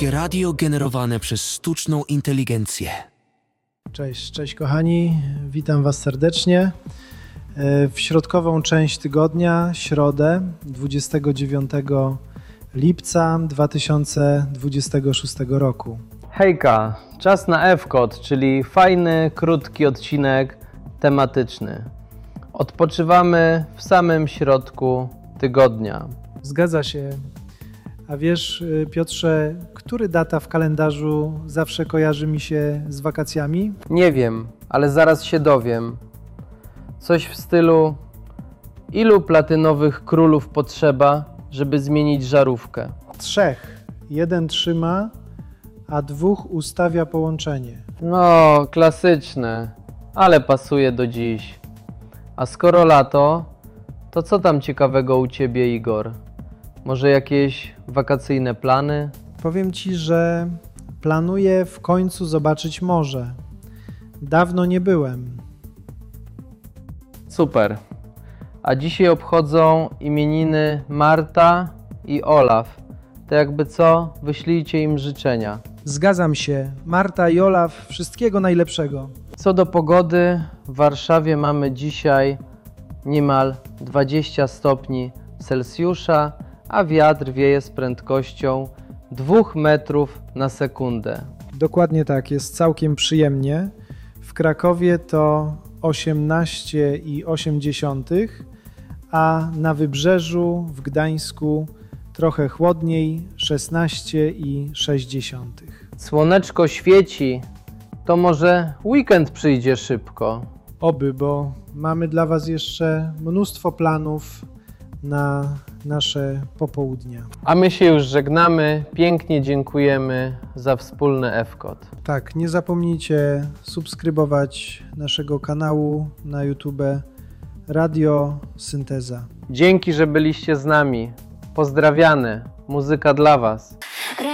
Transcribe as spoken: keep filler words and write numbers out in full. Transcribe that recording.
Polskie radio generowane przez sztuczną inteligencję. Cześć, cześć kochani, witam Was serdecznie w środkową część tygodnia, środę, dwudziestego dziewiątego lipca dwa tysiące dwudziestego szóstego roku. Hejka, czas na F-Kod, czyli fajny, krótki odcinek tematyczny. Odpoczywamy w samym środku tygodnia. Zgadza się. A wiesz, Piotrze, który data w kalendarzu zawsze kojarzy mi się z wakacjami? Nie wiem, ale zaraz się dowiem. Coś w stylu: ilu platynowych królów potrzeba, żeby zmienić żarówkę? Trzech. Jeden trzyma, a dwóch ustawia połączenie. No, klasyczne, ale pasuje do dziś. A skoro lato, to co tam ciekawego u Ciebie, Igor? Może jakieś wakacyjne plany? Powiem Ci, że planuję w końcu zobaczyć morze. Dawno nie byłem. Super. A dzisiaj obchodzą imieniny Marta i Olaf. To jakby co, wyślijcie im życzenia. Zgadzam się. Marta i Olaf, wszystkiego najlepszego. Co do pogody, w Warszawie mamy dzisiaj niemal dwadzieścia stopni Celsjusza, a wiatr wieje z prędkością dwóch metrów na sekundę. Dokładnie tak, jest całkiem przyjemnie. W Krakowie to osiemnaście i osiem dziesiątych, a na Wybrzeżu w Gdańsku trochę chłodniej, szesnaście i sześć dziesiątych. Słoneczko świeci, to może weekend przyjdzie szybko. Oby, bo mamy dla Was jeszcze mnóstwo planów na nasze popołudnia. A my się już żegnamy, pięknie dziękujemy za wspólny F-Kod. Tak, nie zapomnijcie subskrybować naszego kanału na YouTube Radio Synteza. Dzięki, że byliście z nami. Pozdrawiamy. Muzyka dla Was.